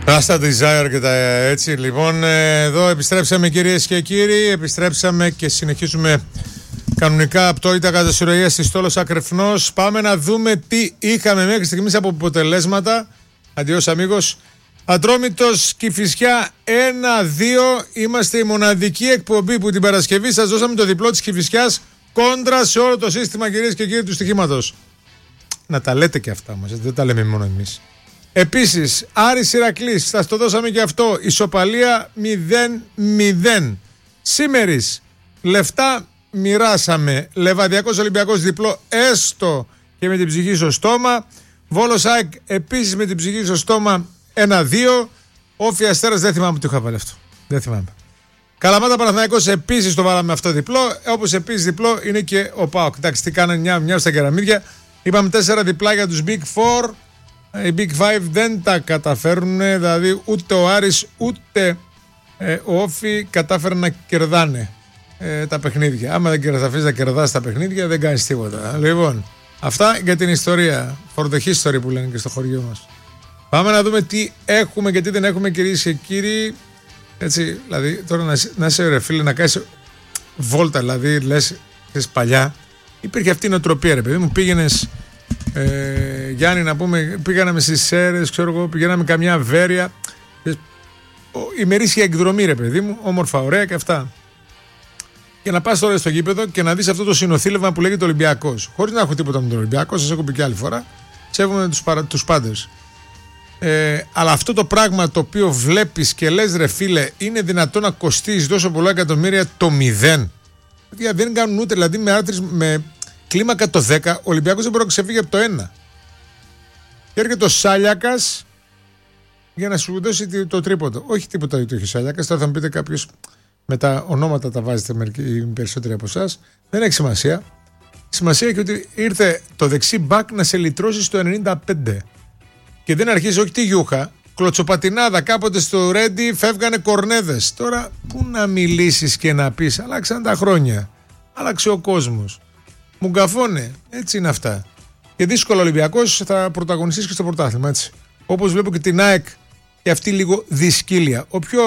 Rasta Desire και τα έτσι. Λοιπόν, εδώ επιστρέψαμε κυρίες και κύριοι. Επιστρέψαμε και συνεχίζουμε κανονικά απτόητα κατά συρροία στη Στόλος Ακρεφνός. Πάμε να δούμε τι είχαμε μέχρι στιγμής από αποτελέσματα. Αντιός αμίγος. Ατρόμητος Κηφισιά 1-2. Είμαστε η μοναδική εκπομπή που την Παρασκευή σας δώσαμε το διπλό της Κηφισιάς κόντρα σε όλο το σύστημα, κυρίες και κύριοι, του στοιχήματος. Να τα λέτε και αυτά μας, δεν τα λέμε μόνο εμείς. Επίσης, Άρης Ηρακλής, σας το δώσαμε και αυτό. Ισοπαλία 0-0. Σήμερης, λεφτά μοιράσαμε. Λεβαδιακός Ολυμπιακός διπλό, έστω και με την ψυχή στο στόμα. Βόλος ΑΕΚ επίσης με την ψυχή στο στόμα 1-2. Όφι Αστέρας, δεν θυμάμαι τι είχα βάλει αυτό. Δεν θυμάμαι. Καλαμάτα Παναθηναϊκός επίσης το βάλαμε αυτό διπλό. Όπως επίσης διπλό είναι και ο ΠΑΟΚ. Εντάξει, τι κάνανε μια στα κεραμίδια. Είπαμε 4 διπλά για τους Big 4. Οι Big 5 δεν τα καταφέρουν. Δηλαδή ούτε ο Άρης ούτε ο Όφι κατάφεραν να κερδάνε τα παιχνίδια. Άμα δεν αφήσεις να κερδάς τα παιχνίδια, δεν κάνεις τίποτα. Λοιπόν, αυτά για την ιστορία. For the history που λένε και στο χωριό μας. Πάμε να δούμε τι έχουμε και τι δεν έχουμε, κυρίες και κύριοι. Έτσι, δηλαδή, τώρα να είσαι ρε φίλε, να κάνεις βόλτα, δηλαδή, λες παλιά. Υπήρχε αυτή η νοοτροπία, ρε παιδί μου. Πήγαινες, Γιάννη, να πούμε, πήγαμε στις Σέρρες, ξέρω εγώ, πηγαίναμε καμιά Βέρεια. Ημερήσια εκδρομή, ρε παιδί μου, όμορφα, ωραία και αυτά. Και να πας τώρα στο γήπεδο και να δεις αυτό το συνοθήλευμα που λέγεται Ολυμπιακός. Χωρίς να έχω τίποτα με τον Ολυμπιακό, σας έχω πει και άλλη φορά. Σέβομαι τους πάντες. Αλλά αυτό το πράγμα το οποίο βλέπεις και λες, ρε φίλε, είναι δυνατόν να κοστίζει τόσο πολλά εκατομμύρια το 0? Δηλαδή δεν κάνουν ούτε, δηλαδή με κλίμακα το 10, ο Ολυμπιακός δεν μπορεί να ξεφύγει από το 1. Και έρχεται ο Σάλιακας για να σου δώσει το τρίποντο. Όχι τίποτα το έχει ο Σάλιακας. Τώρα θα μου πείτε κάποιος, με τα ονόματα τα βάζετε οι περισσότεροι από εσάς. Δεν έχει σημασία. Σημασία έχει ότι ήρθε το δεξί μπακ να σε λυτρώσει στο 95. Και δεν αρχίζει, όχι τη γιούχα, κλωτσοπατινάδα. Κάποτε στο Ρέντι φεύγανε κορνέδες. Τώρα πού να μιλήσεις και να πεις? Αλλάξαν τα χρόνια. Άλλαξε ο κόσμος. Μουγκαφώνε. Έτσι είναι αυτά. Και δύσκολο ο Ολυμπιακός θα πρωταγωνιστήσει και στο πρωτάθλημα. Έτσι. Όπως βλέπω και την ΑΕΚ και αυτή λίγο δυσκύλια.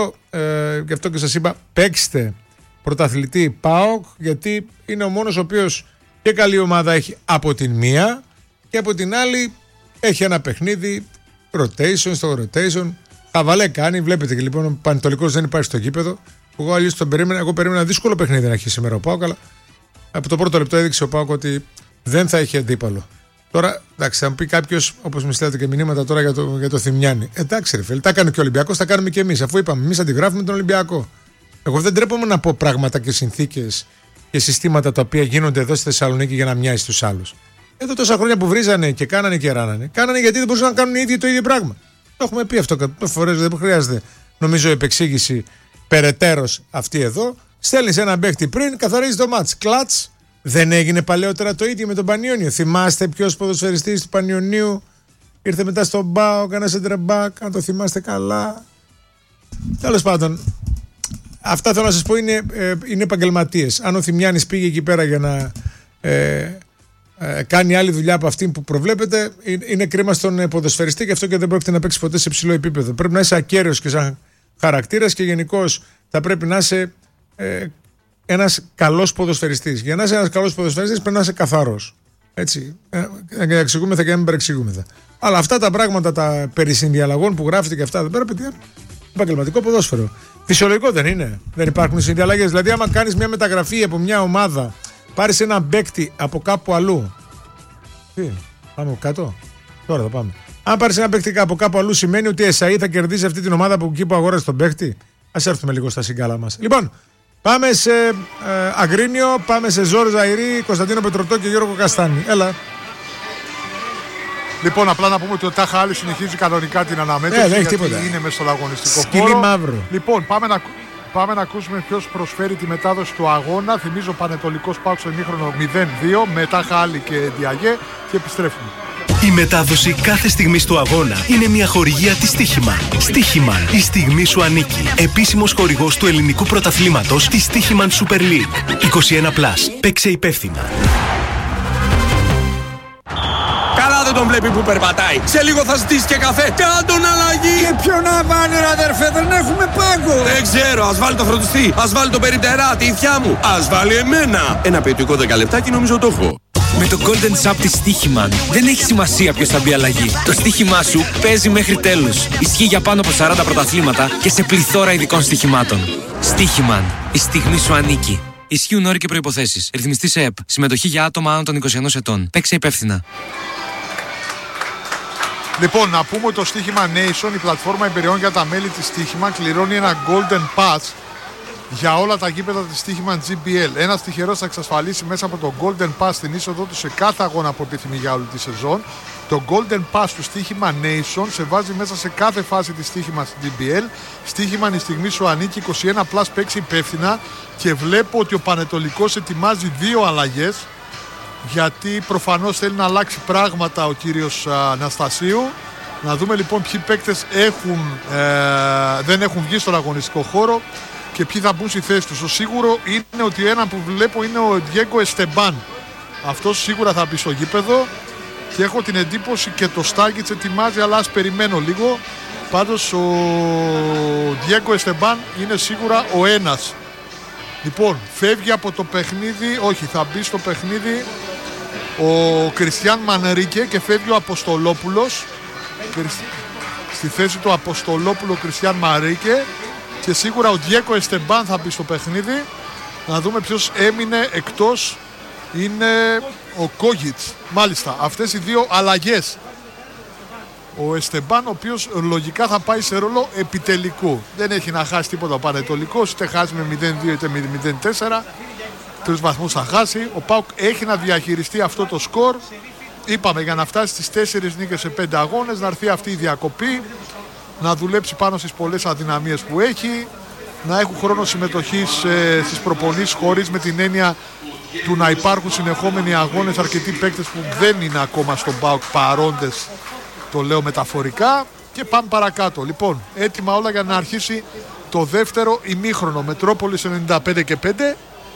Γι' αυτό και σας είπα, παίξτε πρωταθλητή ΠΑΟΚ, γιατί είναι ο μόνος ο οποίος και καλή ομάδα έχει από την μία και από την άλλη. Έχει ένα παιχνίδι, rotation στο rotation. Χαβαλέ κάνει, βλέπετε και λοιπόν ο Πανετολικός δεν υπάρχει στο γήπεδο. Εγώ αλλιώς τον περίμενα. Εγώ περίμενα δύσκολο παιχνίδι να έχει σήμερα ο ΠΑΟΚ, αλλά από το πρώτο λεπτό έδειξε ο ΠΑΟΚ ότι δεν θα έχει αντίπαλο. Τώρα, εντάξει, θα μου πει κάποιος, όπως μου στέλνετε και μηνύματα τώρα για το Θημιάνι. Εντάξει, ρε φίλε, τα κάνει και ο Ολυμπιακός, τα κάνουμε και εμείς. Αφού είπαμε, εμείς αντιγράφουμε τον Ολυμπιακό. Εγώ δεν τρέπομαι να πω πράγματα και συνθήκες και συστήματα τα οποία γίνονται εδώ στη Θεσσαλονίκη για να μοιάζει στους άλλους. Εδώ τόσα χρόνια που βρίζανε και κάνανε και ράνανε. Κάνανε γιατί δεν μπορούσαν να κάνουν οι ίδιοι το ίδιο πράγμα. Το έχουμε πει αυτό κάποιες φορές, δεν χρειάζεται νομίζω επεξήγηση περαιτέρως αυτή εδώ. Στέλνεις έναν παίχτη πριν, καθαρίζει το μάτς. Κλατς. Δεν έγινε παλαιότερα το ίδιο με τον Πανιόνιο? Θυμάστε ποιος ποδοσφαιριστής του Πανιωνίου ήρθε μετά στον Μπάο, κάνα σεντρεμπάκ, αν το θυμάστε καλά? Τέλος πάντων, αυτά θέλω να σας πω είναι επαγγελματίες. Αν ο Θημιάνης πήγε εκεί πέρα για να κάνει άλλη δουλειά από αυτή που προβλέπετε, είναι κρίμα στον ποδοσφαιριστή, και αυτό και δεν πρόκειται να παίξει ποτέ σε ψηλό επίπεδο. Πρέπει να είσαι ακέραιος και σαν χαρακτήρας και γενικώς θα πρέπει να είσαι ένας καλός ποδοσφαιριστής. Για να είσαι ένας καλός ποδοσφαιριστής πρέπει να είσαι καθαρός. Έτσι. Να εξηγούμεθα και να μην παρεξηγούμεθα. Αλλά αυτά τα πράγματα, τα περί συνδιαλλαγών που γράφετε και αυτά δεν πρέπει, παιδιά, επαγγελματικό ποδόσφαιρο. Φυσιολογικό δεν είναι? Δεν υπάρχουν συνδιαλλαγές? Δηλαδή, άμα κάνεις μια μεταγραφή από μια ομάδα, πάρεις ένα παίκτη από κάπου αλλού. Τι, πάμε κάτω? Τώρα θα πάμε. Αν πάρεις ένα παίκτη από κάπου αλλού, σημαίνει ότι ΕΣΑΗ θα κερδίσει αυτή την ομάδα από εκεί που αγόρασε τον παίκτη? Ας έρθουμε λίγο στα συγκάλα μας. Λοιπόν, πάμε σε Αγρίνιο, πάμε σε Ζόρ Ζαϊρή, Κωνσταντίνο Πετρωτό και Γιώργο Καστάνη. Έλα. Λοιπόν, απλά να πούμε ότι ο Τάχα Άλλη συνεχίζει κανονικά την αναμέτρηση, δεν έχει γιατί τίποτα. είναι μέσα στο αγωνιστικό σκυλί χώρο. Μαύρο. Λοιπόν, πάμε να ακούσουμε ποιος προσφέρει τη μετάδοση του αγώνα. Θυμίζω Πανετολικός ΠΑΟΚ στο ημίχρονο 0-2 με Τάχα Άλλη και Διαγέ, και επιστρέφουμε. Η μετάδοση κάθε στιγμής του αγώνα είναι μια χορηγία της Στοίχημαν. Στοίχημαν, η στιγμή σου ανήκει. Επίσημος χορηγός του ελληνικού πρωταθλήματος της Στοίχημαν Super League. 21+. Παίξε υπεύθυνα. Καλά δεν τον βλέπει που περπατάει. Σε λίγο θα ζητήσει και καφέ. Κάντον αλλαγή! Και ποιο να βάλει, ρε αδερφέ, δεν έχουμε πάγκο. Δεν ξέρω, ας βάλει το φροντιστή, ας βάλει το περιπτερά, τη ηθιά μου, ας βάλει εμένα. Ένα ποιοτικό 10 λεπτάκι νομίζω το έχω. Με το Golden Shop της Stichiman δεν έχει σημασία ποιος θα μπει αλλαγή. Το στοίχημά σου παίζει μέχρι τέλους. Ισχύει για πάνω από 40 πρωταθλήματα και σε πληθώρα ειδικών στοιχημάτων. Stichiman. Η στιγμή σου ανήκει. Ισχύουν όροι και προϋποθέσεις. Ρυθμιστής ΕΕΠ. Συμμετοχή για άτομα άνω των 21 ετών. Παίξε υπεύθυνα. Λοιπόν, να πούμε ότι το Στοίχημα Nation, η πλατφόρμα εμπειριών για τα μέλη της Στοίχημα, κληρώνει ένα Golden Pass για όλα τα γήπεδα της Στοίχημα GBL. Ένας τυχερός θα εξασφαλίσει μέσα από το Golden Pass την είσοδο του σε κάθε αγώνα που επιθυμεί για όλη τη σεζόν. Το Golden Pass του Στοίχημα Nation σε βάζει μέσα σε κάθε φάση της Στοίχημα GBL. Στοίχημα η στιγμή σου ανήκει, 21+, παίξει υπεύθυνα, και βλέπω ότι ο Πανετολικός ετοιμάζει 2 αλλαγές, γιατί προφανώς θέλει να αλλάξει πράγματα ο κύριος Αναστασίου. Να δούμε λοιπόν ποιοι παίκτες δεν έχουν βγει στον αγωνιστικό χώρο και ποιοι θα μπουν στη θέση τους. Το σίγουρο είναι ότι ένα που βλέπω είναι ο Διέγκο Εστεμπάν. Αυτός σίγουρα θα μπει στο γήπεδο και έχω την εντύπωση και το Στάγκιτς ετοιμάζει, αλλά ας περιμένω λίγο. Πάντως ο Διέγκο Εστεμπάν είναι σίγουρα ο ένας. Λοιπόν, φεύγει από το παιχνίδι, όχι, θα μπει στο παιχνίδι ο Κριστιαν Μανρίκε και φεύγει ο Αποστολόπουλος. Στη θέση του Αποστολόπουλο Κριστιαν Μανρίκε, και σίγουρα ο Διέγκο Εστεμπάν θα μπει στο παιχνίδι. Να δούμε ποιος έμεινε εκτός. Είναι ο Κόγιτς. Μάλιστα, αυτές οι 2 αλλαγές. Ο Εστεμπάν, ο οποίος λογικά θα πάει σε ρόλο επιτελικού. Δεν έχει να χάσει τίποτα ο Πανετολικός, είτε χάσει με 0-2 είτε με 0-4. 3 βαθμούς θα χάσει. Ο ΠΑΟΚ έχει να διαχειριστεί αυτό το σκορ. Είπαμε, για να φτάσει στις 4 νίκες σε 5 αγώνες, να έρθει αυτή η διακοπή, να δουλέψει πάνω στις πολλές αδυναμίες που έχει, να έχουν χρόνο συμμετοχής στις προπονήσεις, χωρίς με την έννοια του να υπάρχουν συνεχόμενοι αγώνες, αρκετοί παίκτες που δεν είναι ακόμα στον ΠΑΟΚ παρόντες, το λέω μεταφορικά, και πάμε παρακάτω. Λοιπόν, έτοιμα όλα για να αρχίσει το δεύτερο ημίχρονο. Μετρόπολης 95 και 5.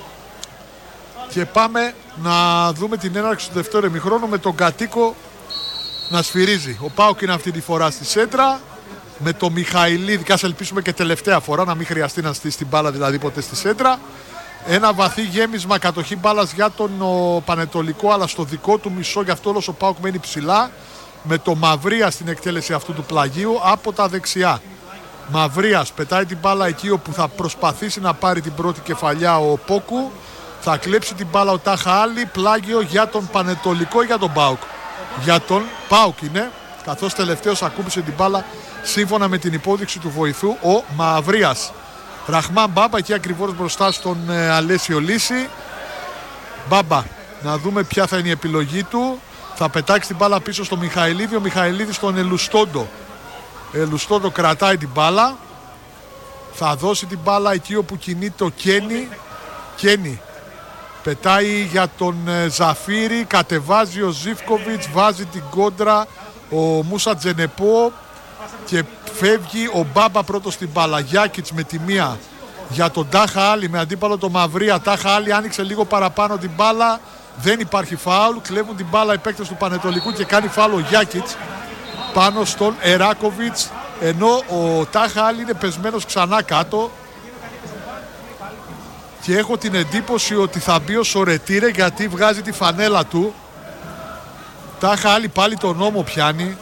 Και πάμε να δούμε την έναρξη του δεύτερου ημιχρόνου με τον Κατοίκο να σφυρίζει. Ο ΠΑΟΚ είναι αυτή τη φορά στη σέντρα, με το Μιχαηλίδη, και ας ελπίσουμε και τελευταία φορά να μην χρειαστεί να στήσει την μπάλα δηλαδή ποτέ στη σέντρα. Ένα βαθύ γέμισμα, κατοχή μπάλας για τον Πανετολικό, αλλά στο δικό του μισό, γι' αυτό όλος ο ΠΑΟΚ μένει ψηλά, με το Μαυρία στην εκτέλεση αυτού του πλαγίου από τα δεξιά. Μαυρίας πετάει την μπάλα εκεί όπου θα προσπαθήσει να πάρει την πρώτη κεφαλιά ο Πόκου. Θα κλέψει την μπάλα ο Τάχα Άλλη, πλάγιο για τον Πανετολικό ή για τον ΠΑΟΚ. Για τον ΠΑΟΚ είναι, καθώς τελευταίος ακούμπησε την μπάλα σύμφωνα με την υπόδειξη του βοηθού ο Μαυρίας. Ραχμάν Μπάμπα εκεί ακριβώς μπροστά στον Αλέσιο Λύση. Μπάμπα, να δούμε ποια θα είναι η επιλογή του. Θα πετάξει την μπάλα πίσω στο Μιχαηλίδη, ο Μιχαηλίδης στον Ελουστόντο. Ελουστόντο κρατάει την μπάλα. Θα δώσει την μπάλα εκεί όπου κινείται ο Κένι. Κένι πετάει για τον Ζαφύρη, κατεβάζει ο Ζίβκοβιτς, βάζει την κόντρα ο Μούσα Τζενεπό και φεύγει ο Μπάμπα πρώτος στην μπάλα. Γιάκιτς με τη μία για τον Τάχα Άλλη με αντίπαλο το Μαυρία. Τάχα Άλλη άνοιξε λίγο παραπάνω την μπάλα, δεν υπάρχει φάουλ, κλέβουν την μπάλα οι παίκτες του Πανετολικού και κάνει φάουλ ο Γιάκιτς πάνω στον Εράκοβιτς, ενώ ο Τάχα Άλλη είναι πεσμένος ξανά κάτω. Και έχω την εντύπωση ότι θα μπει ο Σορετήρε, γιατί βγάζει τη φανέλα του. Τάχα Άλλη πάλι τον νόμο πιάνει.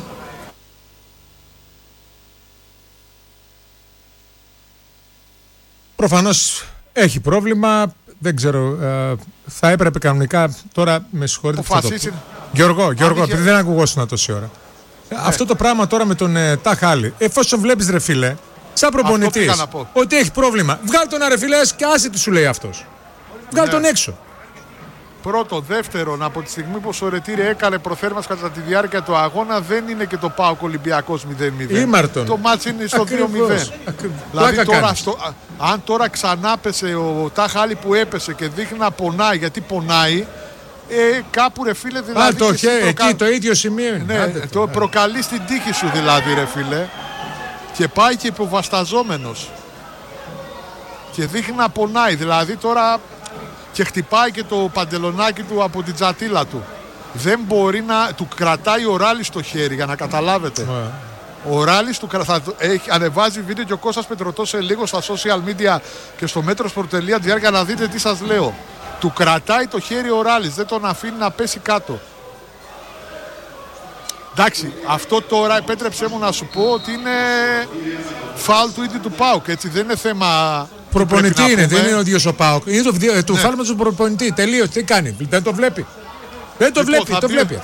Προφανώς έχει πρόβλημα. Δεν ξέρω, θα έπρεπε κανονικά τώρα, με συγχωρείτε που θα το πω. Γιώργο, επειδή δεν ακουγόσουν τόση ώρα. Αυτό το πράγμα τώρα με τον Τάχα Άλλη, εφόσον βλέπεις ρε φίλε, σαν προπονητής, ότι έχει πρόβλημα, βγάλ' τον ρε φίλε και άσε τι σου λέει αυτός. Βγάλ' τον έξω. Πρώτο, δεύτερον, από τη στιγμή που ο Σορετήρη έκανε προθέρμανση κατά τη διάρκεια του αγώνα, δεν είναι και το ΠΑΟΚ Ολυμπιακός 0-0. Ήμαρτον. Το μάτς είναι στο 2-0. Δηλαδή τώρα, αν τώρα ξανά πέσε ο Τάχα Άλλη που έπεσε και δείχνει να πονάει, γιατί πονάει, κάπου ρε φίλε δηλαδή. Εκεί το ίδιο σημείο. Ναι, το προκαλεί στην τύχη σου δηλαδή ρε φίλε. Και πάει και υποβασταζόμενος. Και δείχνει να πονάει. Δηλαδή τώρα και χτυπάει και το παντελονάκι του από την τζατίλα του. δεν μπορεί να του κρατάει ο Ράλης στο χέρι, για να καταλάβετε. Ο Ράλης ανεβάζει βίντεο και ο Κώστας Πετρωτός σε λίγο στα social media και στο metrosport.gr για να δείτε τι σας λέω. Του κρατάει το χέρι ο Ράλης, δεν τον αφήνει να πέσει κάτω. Εντάξει, αυτό τώρα επέτρεψέ μου να σου πω ότι είναι φάουλ του ίδιου του ΠΑΟΚ, έτσι, δεν είναι θέμα... Προπονητή είναι, δεν είναι ο ίδιος ο ΠΑΟΚ. Είναι το φάουλ με τον προπονητή, τελείως, τι κάνει, δεν το βλέπει. Δεν το βλέπει, το βλέπει.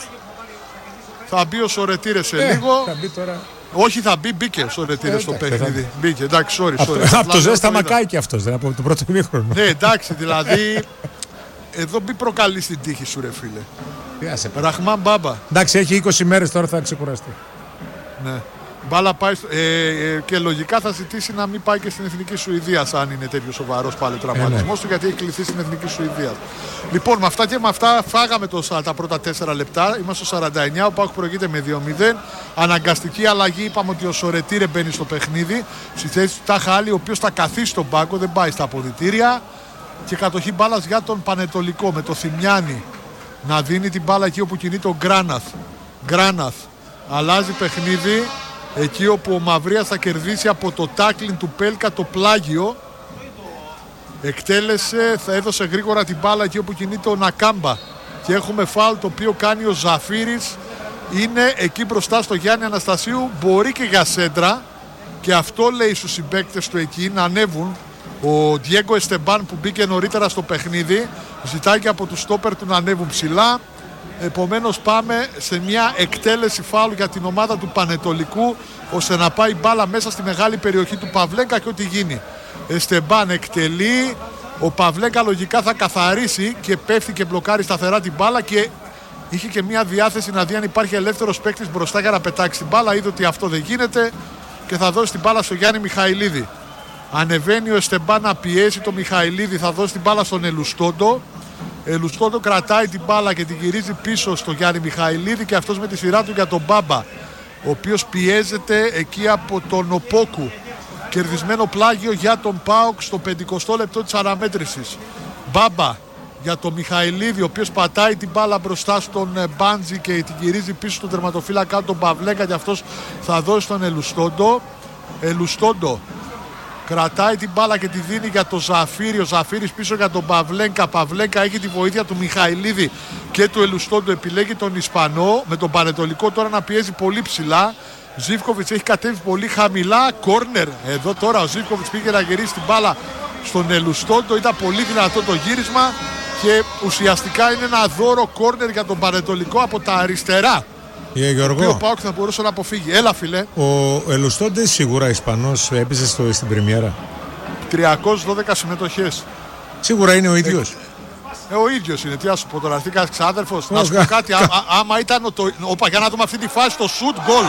Θα μπει ο Σορετήρες σε λίγο. Θα μπει τώρα. Όχι, θα μπει ο Σορετήρες στο παιχνίδι. Μπήκε, εντάξει, sorry. Από το ζέσταμα κάει και αυτός, δεν από το πρώτο ημίχρονο. Ναι, εντάξει, δηλαδή... Εδώ μην προκαλείς την τύχη σου, ρε φίλε. Ραχμάν Μπάμπα. Εντάξει, έχει 20 μέρες τώρα, θα ξεκουραστεί. Ναι. Μπάλα πάει και λογικά θα ζητήσει να μην πάει και στην Εθνική Σουηδία, αν είναι τέτοιο σοβαρός πάλι τραυματισμός του, γιατί έχει κληθεί στην Εθνική Σουηδία. Λοιπόν, με αυτά και με αυτά φάγαμε τα πρώτα 4 λεπτά. Είμαστε στο 49, ο ΠΑΟΚ προηγείται με 2-0. Αναγκαστική αλλαγή, είπαμε ότι ο Σορετήρε μπαίνει στο παιχνίδι. Στη θέση του Τάχα Άλλη, ο οποίος θα καθίσει στον πάγκο, δεν πάει στα αποδυτήρια. Και κατοχή μπάλας για τον Πανετολικό με το Θημιάνι να δίνει την μπάλα εκεί όπου κινείται ο Γκράναθ. Αλλάζει παιχνίδι εκεί όπου ο Μαυρίας θα κερδίσει από το τάκλιν του Πέλκα το πλάγιο. Εκτέλεσε, θα έδωσε γρήγορα την μπάλα εκεί όπου κινείται ο Νακάμπα. Και έχουμε φάουλ το οποίο κάνει ο Ζαφύρης. Είναι εκεί μπροστά στο Γιάννη Αναστασίου. Μπορεί και για σέντρα. Και αυτό λέει στους συμπαίκτες του εκεί να ανέβουν. Ο Διέγκο Εστεμπάν που μπήκε νωρίτερα στο παιχνίδι ζητάει και από τους στόπερ του να ανέβουν ψηλά. Επομένως πάμε σε μια εκτέλεση φάουλ για την ομάδα του Πανετολικού, ώστε να πάει μπάλα μέσα στη μεγάλη περιοχή του Παυλέγκα και ό,τι γίνει. Εστεμπάν εκτελεί, ο Παυλέγκα λογικά θα καθαρίσει και πέφτει και μπλοκάρει σταθερά την μπάλα και είχε και μια διάθεση να δει αν υπάρχει ελεύθερος παίκτης μπροστά για να πετάξει την μπάλα. Είδε ότι αυτό δεν γίνεται και θα δώσει την μπάλα στο Γιάννη Μιχαηλίδη. Ανεβαίνει ο Εστεμπάν να πιέσει το Μιχαηλίδη, θα δώσει την μπάλα στον Ελουστόντο. Ελουστόντο κρατάει την μπάλα και την γυρίζει πίσω στο Γιάννη Μιχαηλίδη και αυτός με τη σειρά του για τον Μπάμπα, ο οποίος πιέζεται εκεί από τον Οπόκου. Κερδισμένο πλάγιο για τον ΠΑΟΚ στο 50ο λεπτό της αναμέτρησης. Μπάμπα για τον Μιχαηλίδη, ο οποίος πατάει την μπάλα μπροστά στον Μπάντζη και την γυρίζει πίσω στον τερματοφύλακα τον Παυλέγκα και αυτός θα δώσει τον Ελουστόντο. Ελουστόντο κρατάει την μπάλα και τη δίνει για τον Ζαφύρη. Ο Ζαφύρης πίσω για τον Παυλέγκα. Παυλέγκα έχει τη βοήθεια του Μιχαηλίδη και του Ελουστόντο. Επιλέγει τον Ισπανό με τον Πανετολικό τώρα να πιέζει πολύ ψηλά. Ζίβκοβιτς έχει κατέβει πολύ χαμηλά. Κόρνερ. Εδώ τώρα ο Ζίβκοβιτς πήγε να γυρίσει την μπάλα στον Ελουστόντο. Ήταν πολύ δυνατό το γύρισμα και ουσιαστικά είναι ένα δώρο κόρνερ για τον Πανετολικό από τα αριστερά. Γιώργο, ο ΠΑΟΚ θα μπορούσε να αποφύγει. Έλα, φίλε. Ο Ελουστόντε σίγουρα Ισπανός έπαιζε στην Πρεμιέρα. 312 συμμετοχές. Σίγουρα είναι ο ίδιος. Ο ίδιος είναι. Τι να σου πω τώρα, αυτήν ξάδερφος. Να σου πω κάτι. Άμα ήταν για να δούμε αυτή τη φάση, το shoot goal 2-1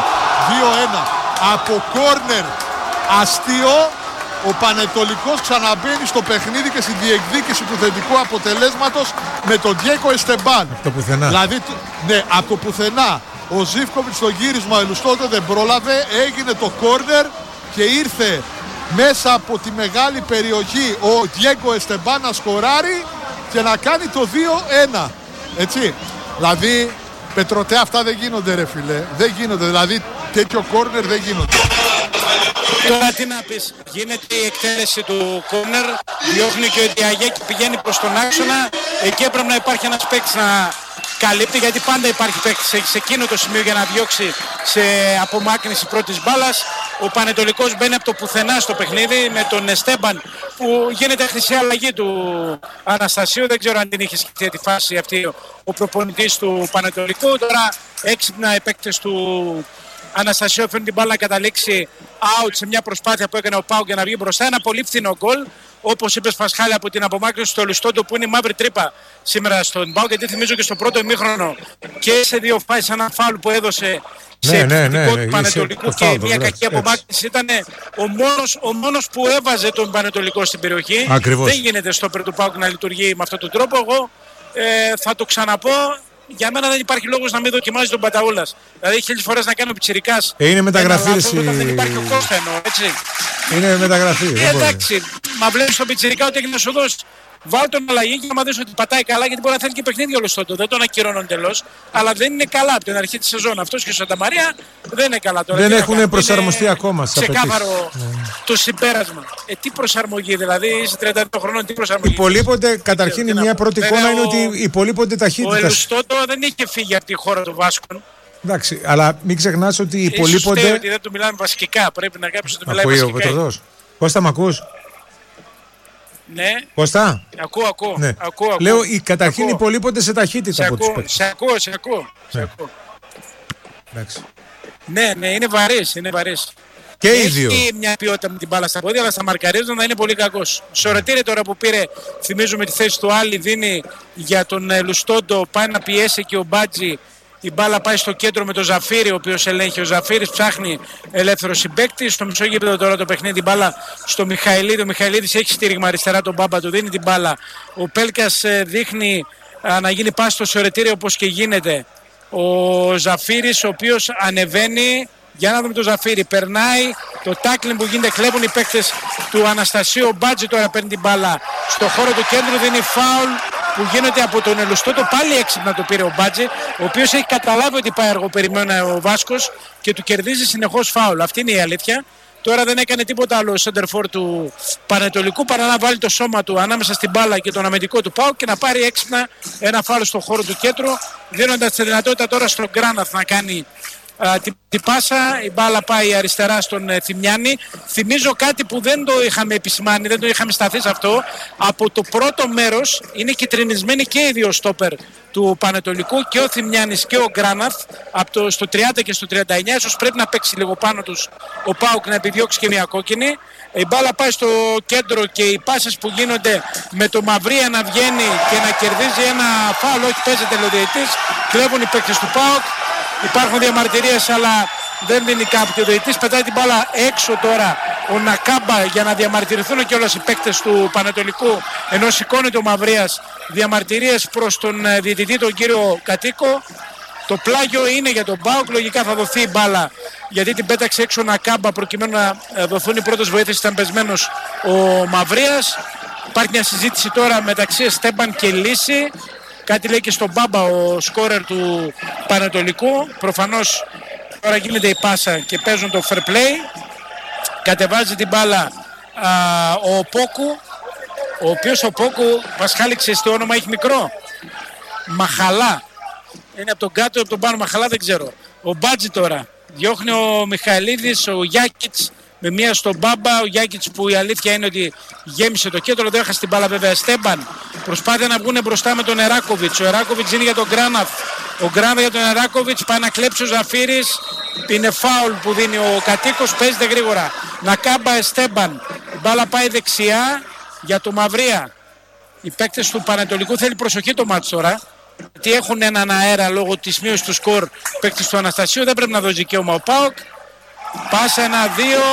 από κόρνερ αστείο. Ο Πανετολικός ξαναμπαίνει στο παιχνίδι και στη διεκδίκηση του θετικού αποτελέσματος με τον Διέγκο Εστεμπάν. Από το πουθενά. Δηλαδή, ναι, από το πουθενά. Ο Ζίβκοβιτς στο γύρισμα, ο Ελουστόντο δεν πρόλαβε, έγινε το κόρνερ και ήρθε μέσα από τη μεγάλη περιοχή ο Διέγκο Εστεμπάν να σκοράρει και να κάνει το 2-1. Έτσι. Δηλαδή, Πετρωτέ, αυτά δεν γίνονται, ρε φίλε. Δεν γίνονται. Δηλαδή, τέτοιο κόρνερ δεν γίνονται. Τώρα τι να πεις, γίνεται η εκτέλεση του κόρνερ, διώχνει και ο Διαγέκη πηγαίνει προς τον άξονα, εκεί έπρεπε να υπάρχει ένας παίκτης να καλύπτει, γιατί πάντα υπάρχει παίκτης σε εκείνο το σημείο για να διώξει σε απομάκρυνση πρώτης μπάλας. Ο Πανετολικός μπαίνει από το πουθενά στο παιχνίδι με τον Εστέμπαν που γίνεται χρυσή αλλαγή του Αναστασίου, δεν ξέρω αν την είχε σκεφτεί τη φάση αυτή ο προπονητής του Πανετολικού. Τώρα έξυπνα οι παίκτες του Αναστασίου φέρνει την μπάλα να καταλήξει out σε μια προσπάθεια που έκανε ο ΠΑΟΚ για να βγει μπροστά. Ένα πολύ φθηνό γκολ. Όπως είπες, Πασχάλη, από την απομάκρυνση του Ελουστόντο που είναι η μαύρη τρύπα σήμερα στον ΠΑΟΚ. Γιατί θυμίζω και στο πρώτο ημίχρονο και σε δύο φάσεις ένα φάουλ που έδωσε σε επιθετικό του Πανετολικού και μια κακή απομάκρυνση. Ήταν ο μόνος που έβαζε τον Πανετολικό στην περιοχή. Ακριβώς. Δεν γίνεται στο πέρα του ΠΑΟΚ να λειτουργεί με αυτόν τον τρόπο. Εγώ θα το ξαναπώ. Για μένα δεν υπάρχει λόγος να μην δοκιμάζει τον Παταούλας. Δηλαδή, 1000 φορές να κάνει ο πιτσιρικάς. Είναι μεταγραφή. Δεν υπάρχει ο Κώστα εννοώ, έτσι. Είναι μεταγραφή. Εντάξει, μα βλέπεις τον πιτσιρικά ότι έχει να σου δώσει. Βάλ τον αλλαγή και άμα δεις ότι πατάει καλά, γιατί μπορεί να θέλει και παιχνίδι όλο τότε. Δεν τον ακυρώνουν τελώς, αλλά δεν είναι καλά από την αρχή της σεζόν. Αυτός και ο Σανταμαρία δεν είναι καλά τώρα. Δεν έχουν προσαρμοστεί ακόμα στις απαιτήσεις. Ξεκάθαρο το συμπέρασμα. Τι προσαρμογή, δηλαδή, είσαι 32 χρόνων, τι προσαρμογή. Υπολείπονται, καταρχήν η μια πρώτη εικόνα είναι ότι υπολείπονται ταχύτητα. Ο Ελουστότο δεν είχε φύγει από τη χώρα των Βάσκων. Εντάξει, αλλά μην ξεχνάς ότι υπολείπονται. Ίσως ότι δεν του μιλάνε βασικά. Πρέπει να κάποιος του μιλάει βασικά. Κώστα, μ' ακούς? Ναι. Κώστα. Ακούω. Ναι. Ακούω. Λέω, καταρχήν υπολείπονται σε ταχύτητα από τους παίκτες. Σε ακούω. Εντάξει. Ναι, είναι βαρύς. Και οι δύο. Έχει μια ποιότητα με την μπάλα στα πόδια, αλλά στα μαρκαρίζοντα είναι πολύ κακός. Σωρετήρε τώρα που πήρε, θυμίζουμε τη θέση του Άλλη, δίνει για τον Λουστόντο, πάει να πιέσει και ο Μπάτζη. Η μπάλα πάει στο κέντρο με τον Ζαφύρη, ο οποίος ελέγχει. Ο Ζαφύρης ψάχνει ελεύθερο συμπαίκτη. Στο μισό γήπεδο τώρα το παιχνίδι, η μπάλα στο Μιχαηλίδη. Ο Μιχαηλίδης έχει στήριγμα αριστερά, τον Μπάμπα του δίνει την μπάλα. Ο Πέλκας δείχνει να γίνει πάση στο Σωρετήρη όπως και γίνεται. Ο Ζαφύρης, ο οποίος ανεβαίνει. Για να δούμε τον Ζαφύρη. Περνάει το τάκλινγκ που γίνεται, κλέβουν οι παίκτες του Αναστασίου. Ο Μπάτζη τώρα παίρνει την μπάλα στο χώρο του κέντρου, δίνει φάουλ που γίνεται από τον Ελουστότο. Πάλι έξυπνα το πήρε ο Μπάτζη, ο οποίος έχει καταλάβει ότι πάει αργοπεριμένει ο Βάσκος και του κερδίζει συνεχώς φάουλ. Αυτή είναι η αλήθεια. Τώρα δεν έκανε τίποτα άλλο ο σέντερφορ του Πανετολικού παρά να βάλει το σώμα του ανάμεσα στην μπάλα και τον αμυντικό του ΠΑΟΚ και να πάρει έξυπνα ένα φάουλ στο χώρο του κέντρου, δίνοντας τη δυνατότητα τώρα στον Γκράναθ να κάνει την πάσα. Η μπάλα πάει αριστερά στον Θημιάνη. Θυμίζω κάτι που δεν το είχαμε επισημάνει, δεν το είχαμε σταθεί σε αυτό. Από το πρώτο μέρος είναι κυτρινισμένοι και οι δύο στόπερ του Πανετολικού, και ο Θημιάνης και ο Γκράναθ, στο 30 και στο 39. Ίσως πρέπει να παίξει λίγο πάνω τους ο ΠΑΟΚ, να επιδιώξει και μια κόκκινη. Η μπάλα πάει στο κέντρο και οι πάσες που γίνονται με το Μαυρία να βγαίνει και να κερδίζει ένα φάουλ. Όχι, παίζεται ο κλέβουν οι παίκτες του ΠΑΟΚ. Υπάρχουν διαμαρτυρίες, αλλά δεν δίνει κάποιο. Ο διαιτητής πετάει την μπάλα έξω τώρα ο Νακάμπα για να διαμαρτυρηθούν και όλες οι παίκτες του Πανετολικού, ενώ σηκώνεται ο Μαυρίας. Διαμαρτυρίες προς τον διαιτητή, τον κύριο Κατοίκο. Το πλάγιο είναι για τον ΠΑΟΚ. Λογικά θα δοθεί η μπάλα, γιατί την πέταξε έξω ο Νακάμπα προκειμένου να δοθούν οι πρώτες βοήθειες. Ήταν πεσμένος ο Μαυρίας. Υπάρχει μια συζήτηση τώρα μεταξύ Στέμπαν και Λύση. Κάτι λέει και στον Μπάμπα, ο σκόρερ του Πανετολικού. Προφανώς τώρα γίνεται η πάσα και παίζουν το fair play. Κατεβάζει την μπάλα ο Πόκου, ο οποίος ο Πόκου, Πασχάλη, ξέρεις τι όνομα έχει μικρό? Μαχαλά. Είναι από τον κάτω, από τον πάνω Μαχαλά, δεν ξέρω. Ο Μπάτζη τώρα. Διώχνει ο Μιχαηλίδης, ο Γιάκητς με μία στον Μπάμπα. Ο Γιάκητς, που η αλήθεια είναι ότι γέμισε το κέντρο, δεν έχασε την μπάλα βέβαια. Στέμπαν. Προσπάθεια να βγουν μπροστά με τον Εράκοβιτς. Ο Εράκοβιτς είναι για τον Γκράναθ. Ο Γκράναθ για τον Εράκοβιτς. Πάει να κλέψει ο Ζαφύρης. Είναι φάουλ που δίνει ο Κατοίκος. Παίζεται γρήγορα. Νακάμπα, Εστέμπαν. Η μπάλα πάει δεξιά για το Μαυρία. Οι παίκτες του Πανετολικού θέλει προσοχή το μάτς τώρα. Γιατί έχουν έναν αέρα λόγω της μείωσης του σκορ. Παίκτες του Αναστασίου, δεν πρέπει να δώσει δικαίωμα ο ΠΑΟΚ. Πάσα 1-2.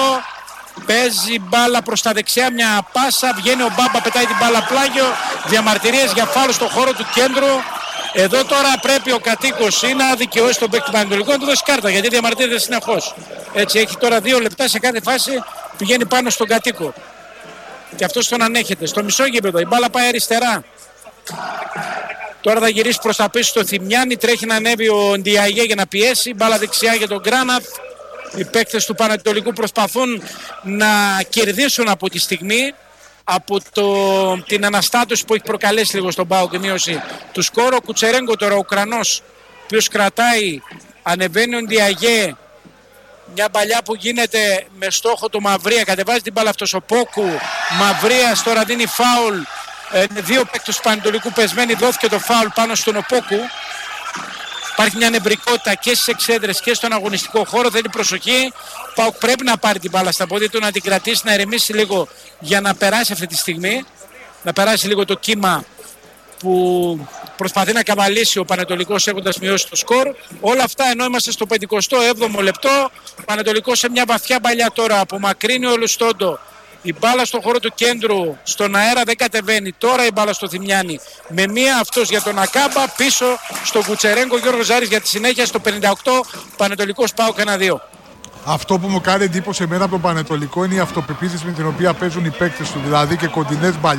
Παίζει μπάλα προς τα δεξιά, μια πάσα. Βγαίνει ο Μπάμπα, πετάει την μπάλα πλάγιο. Διαμαρτυρίες για φάουλ στο χώρο του κέντρου. Εδώ τώρα πρέπει ο Κατοίκος ή να δικαιώσει τον παίκτη του Πανετολικού, να του δώσει κάρτα, γιατί διαμαρτύρεται συνεχώς. Έτσι, έχει τώρα 2 λεπτά σε κάθε φάση, πηγαίνει πάνω στον Κατοίκο. Και αυτός τον ανέχεται. Στο μισό γήπεδο η μπάλα πάει αριστερά. Τώρα θα γυρίσει προς τα πίσω στο Θημιάνι, τρέχει να ανέβει ο Ντιαγέ για να πιέσει. Μπάλα δεξιά για τον Γκράναθ. Οι παίκτες του Πανετολικού προσπαθούν να κερδίσουν από τη στιγμή, από την αναστάτωση που έχει προκαλέσει λίγο στον ΠΑΟΚ και μείωση του σκόρου. Ο Κουτσερέγκο τώρα, ο Ουκρανός, ο οποίος κρατάει, ανεβαίνει ο Ντιαγέ. Μια παλιά που γίνεται με στόχο το Μαυρία, κατεβάζει την μπάλα αυτός ο Πόκου. Μαυρίας τώρα δίνει φάουλ. 2 παίκτες του Πανετολικού πεσμένοι, δόθηκε το φάουλ πάνω στον Οπόκου. Υπάρχει μια νευρικότητα και στις εξέδρες και στον αγωνιστικό χώρο, θέλει προσοχή. ΠΑΟΚ πρέπει να πάρει την μπάλα στα πόδια του, να την κρατήσει, να ηρεμήσει λίγο για να περάσει αυτή τη στιγμή. Να περάσει λίγο το κύμα που προσπαθεί να καβαλήσει ο Πανετολικός έχοντας μειώσει το σκορ. Όλα αυτά ενώ είμαστε στο 57ο λεπτό. Ο Πανετολικός σε μια βαθιά παλιά τώρα, απομακρύνει ο Λουστόντο. Η μπάλα στον χώρο του κέντρου, στον αέρα δεν κατεβαίνει. Τώρα η μπάλα στο Θημιάνι. Με μία αυτός για τον Ακάμπα, πίσω στον Κουτσερέγκο. Γιώργος Ζάρης για τη συνέχεια στο 58. Πανετολικός ΠΑΟΚ 1-2. Αυτό που μου κάνει εντύπωση εμένα από τον Πανετολικό είναι η αυτοπεποίθηση με την οποία παίζουν οι παίκτες του. Δηλαδή και κοντινές μπαλιές.